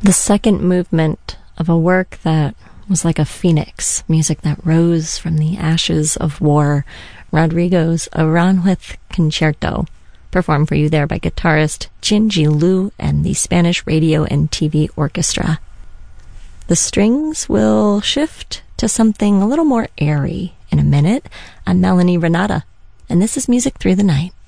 The second movement of a work that was like a phoenix, music that rose from the ashes of war, Rodrigo's Aranjuez Concerto, performed for you there by guitarist Jinji Liu and the Spanish Radio and TV Orchestra. The strings will shift to something a little more airy in a minute. I'm Melanie Renata, and this is Music Through the Night.